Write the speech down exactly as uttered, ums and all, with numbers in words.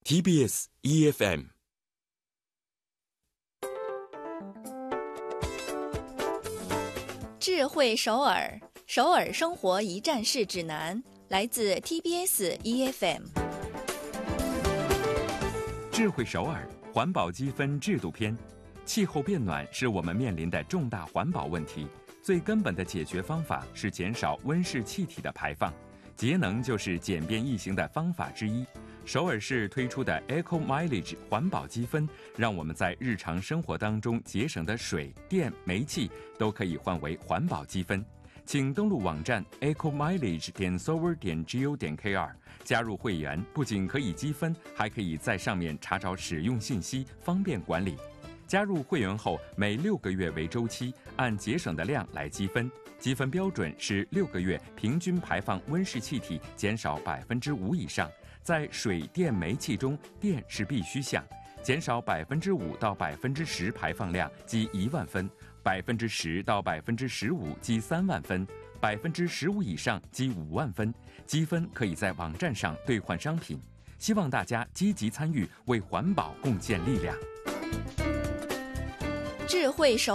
T B S E F M。 智慧首尔，首尔生活一站式指南，来自 T B S E F M。 智慧首尔环保积分制度篇。气候变暖是我们面临的重大环保问题，最根本的解决方法是减少温室气体的排放，节能就是简便易行的方法之一。首尔市推出的 Eco Mileage 环保积分，让我们在日常生活当中节省的水电煤气都可以换为环保积分。请登录网站 eco mileage 点 s o v e r 点 go 点 k r 加入会员，不仅可以积分，还可以在上面查找使用信息，方便管理。加入会员后，每六个月为周期，按节省的量来积分。积分标准是六个月平均排放温室气体减少百分之五以上。在水电煤气中，电是必须项，减少百分之五到百分之十排放量积一万分，百分之十到百分之十五积三万分，百分之十五以上积五万分。积分可以在网站上兑换商品。希望大家积极参与，为环保贡献力量。 智慧首